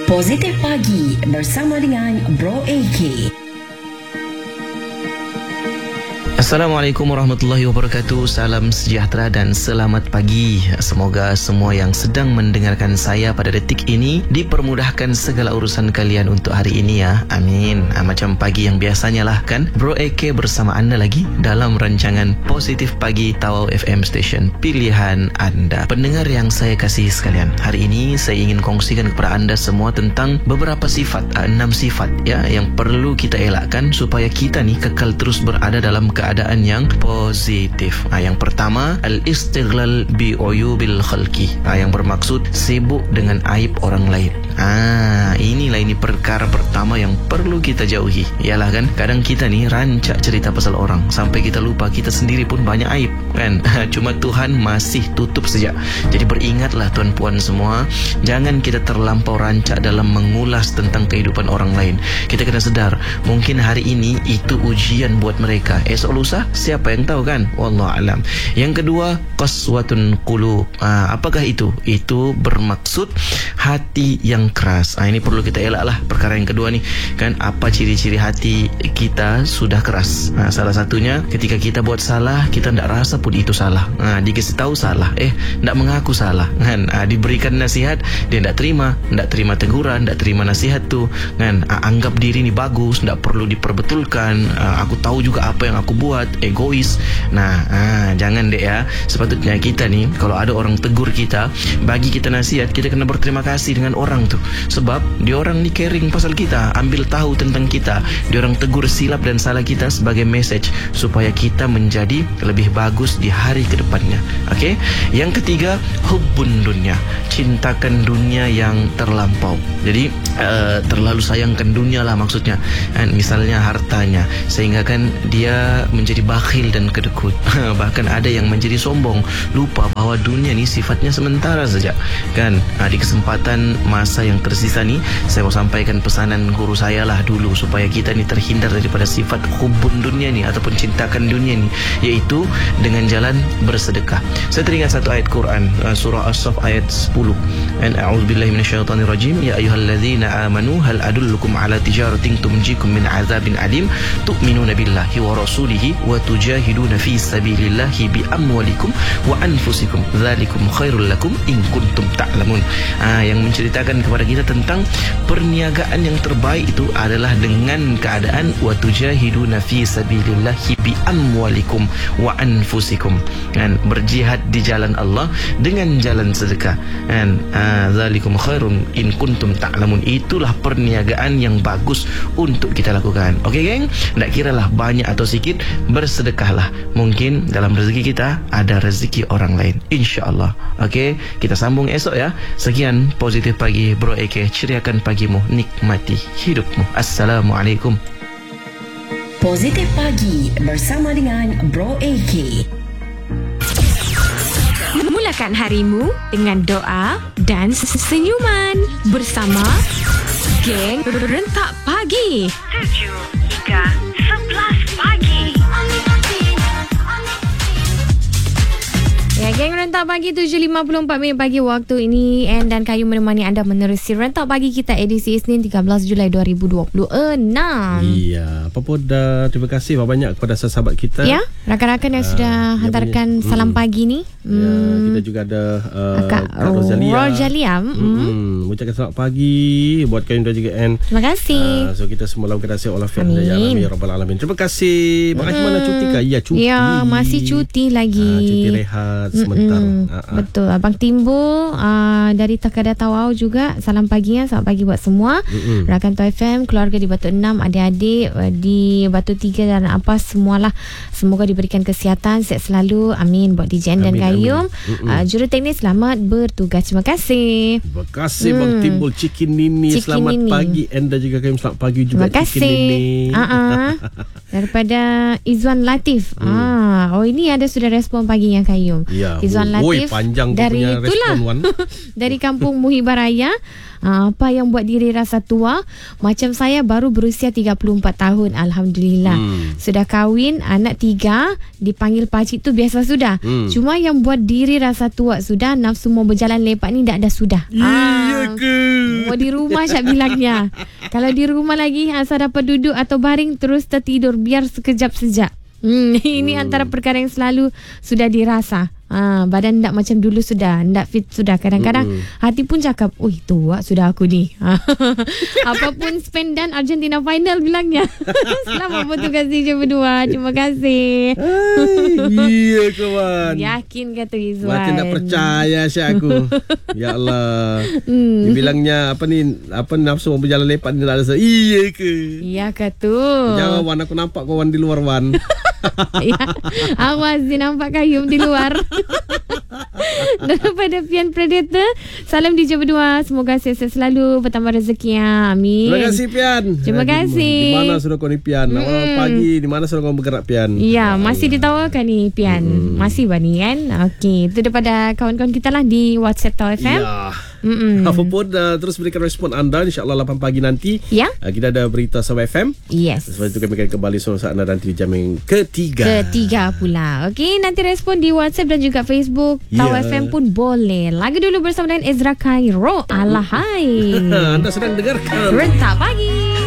Positif Pagi bersama dengan Bro AK. Assalamualaikum warahmatullahi wabarakatuh. Salam sejahtera dan selamat pagi. Semoga semua yang sedang mendengarkan saya pada detik ini dipermudahkan segala urusan kalian untuk hari ini ya. Amin. Macam pagi yang biasanya lah kan, Bro AK bersama anda lagi dalam rancangan Positif Pagi Tawau FM Station pilihan anda. Pendengar yang saya kasihi sekalian, hari ini saya ingin kongsikan kepada anda semua tentang beberapa sifat, 6 sifat ya, yang perlu kita elakkan supaya kita nih kekal terus berada dalam keadaan yang positif. Yang pertama, al-istighlal bi uyubil khalqi, yang bermaksud sibuk dengan aib orang lain. Ini perkara pertama yang perlu kita jauhi. Ialah kan, kadang kita nih rancak cerita pasal orang sampai kita lupa kita sendiri pun banyak aib kan. Cuma Tuhan masih tutup saja. Jadi beringatlah tuan puan semua, jangan kita terlampau rancak dalam mengulas tentang kehidupan orang lain. Kita kena sedar, mungkin hari ini itu ujian buat mereka, esok lusa siapa yang tahu kan. Wallahu alam. Yang kedua, qaswatun qulub. Apakah itu? Itu bermaksud hati yang keras. Ini perlu kita elak lah perkara yang kedua ni kan. Apa ciri-ciri hati kita sudah keras? Salah satunya ketika kita buat salah, kita tidak rasa pun itu salah. Dikasih tahu salah, tidak mengaku salah kan. Diberikan nasihat, dia tidak terima teguran, tidak terima nasihat tu kan. Anggap diri ni bagus, tidak perlu diperbetulkan. Aku tahu juga apa yang aku buat, egois. Jangan dek ya. Sepatutnya kita ni kalau ada orang tegur kita, bagi kita nasihat, kita kena berterima kasih dengan orang tu. Sebab dia orang ni caring pasal kita, ambil tahu tentang kita. Dia orang tegur silap dan salah kita sebagai message supaya kita menjadi lebih bagus di hari kedepannya. Okey. Yang ketiga, hubbun dunya, cintakan dunia yang terlampau. Jadi terlalu sayangkan dunia lah maksudnya. Misalnya hartanya, sehingga kan dia menjadi bakhil dan kedekut. Bahkan ada yang menjadi sombong, lupa bahawa dunia ni sifatnya sementara saja kan. Di kesempatan masa yang tersisa ni, saya mau sampaikan pesanan guru saya lah dulu, supaya kita ni terhindar daripada sifat hubbun dunia ni ataupun cintakan dunia ni, iaitu dengan jalan bersedekah. Saya teringat satu ayat Quran, surah As-Saff ayat 10. A'udzubillahi minasyaitonirrajim. Ya ayyuhallazina amanu hal adullukum ala tijaratin tunjikum min azabin alim tu'minuna billahi wa rasulihi wa tujahiduna fi sabilillahi bi amwalikum wa anfusikum dzalikum khairul lakum in kuntum ta'lamun. Yang menceritakan kepada kita tentang perniagaan yang terbaik itu adalah dengan keadaan wa tujahiduna fi sabilillahi bi amwalikum wa anfusikum, kan, berjihad di jalan Allah dengan jalan sedekah, kan. Dzalikum khairun in kuntum ta'lamun. Itulah perniagaan yang bagus untuk kita lakukan. Okey geng, tak kiralah banyak atau sikit, bersedekahlah. Mungkin dalam rezeki kita ada rezeki orang lain, insya-Allah. Okey, kita sambung esok ya. Sekian Positif Pagi Bro AK, ceriakan pagimu, nikmati hidupmu. Assalamualaikum. Positif Pagi bersama dengan Bro AK. Mulakan harimu dengan doa dan senyuman bersama Geng Rentak Pagi 7 hingga 11 pagi. Ya, Geng Rentak Pagi 7.54 minit pagi waktu ini, dan Kayu menemani anda menerusi Rentak Pagi kita edisi Isnin 13 Julai 2026. Iya, apa pun terima kasih banyak kepada sahabat kita. Ya, rakan-rakan yang sudah hantarkan salam pagi ni. Ya, kita juga ada Kak Rojalia. Ucapkan selamat pagi buat Kayu dan juga Anne. Terima kasih. So kita semua dalam keadaan sihat walafiat ya rabbal alamin. Terima kasih. Makasih. Mana cuti kah? Ya, cuti. Ya, masih cuti lagi. Cuti rehat sebentar. Betul. Abang Timbul dari Takada Tawau juga, salam paginya. Selamat pagi buat semua. Rakan Tawau FM, keluarga di Batu 6, adik-adik di Batu 3 dan apa semualah. Semoga diberikan kesihatan, sihat selalu. Amin buat DJN dan Gayum. Juruteknik selamat bertugas. Terima kasih. Terima kasih Bang Timbul Cikin Nini. Selamat pagi. Anda juga Gayum, selamat pagi juga. Terima kasih. Cikin Nini. Daripada Izwan Latif. Oh, ini ada sudah respon paginya Kayum. Ya. Izwan Latif panjang dari punya itulah respon, Wan. dari kampung Muhibah Raya. Apa yang buat diri rasa tua? Macam saya baru berusia 34 tahun. Alhamdulillah. Sudah kahwin, anak 3, dipanggil pakcik tu biasa sudah. Cuma yang buat diri rasa tua sudah, nafsu mau berjalan lepak ni dah sudah. Iya ke? Mau di rumah Syak bilangnya. Kalau di rumah lagi asal dapat duduk atau baring terus tertidur biar sekejap sejak. Ini antara perkara yang selalu sudah dirasa. Badan tak macam dulu sudah, tak fit sudah. Kadang-kadang hati pun cakap, "Ui, tua sudah aku ni." Apapun Spain dan Argentina final bilangnya. Selamat bertugas DJ berdua. Terima kasih. Iya kawan. Yakin kata Izwan. Macam tak percaya Syak aku. Ya Allah. Dia bilangnya apa nafsu mau berjalan lepak ni tak ada. Iya ke? Iya kata. Jangan Wan, aku nampak kawan di luar Wan. Ya, awas dia nampak kayum di luar. Daripada Pian Predator, salam DJ berdua. Semoga sihat selalu, bertambah rezekinya. Amin. Terima kasih Pian. Terima kasih. Di mana sudah kau ni Pian? Awal pagi di mana sudah kau bergerak Pian? Ya, masih ditawarkan ni Pian. Masih bani kan? Okey, itu daripada kawan-kawan kita lah di WhatsApp Tau FM. Ya. Apapun terus berikan respon anda, InsyaAllah 8 pagi nanti. Ya. Kita ada berita Sabah FM. Yes. Sebab itu kami akan kembali sore saat anda nanti di jam yang ketiga pula. Okey, nanti respon di WhatsApp dan juga Facebook Tau FM pun boleh. Lagu dulu bersama dengan Ezra Cairo. Alahai. Anda sedang dengarkan Rentak Pagi.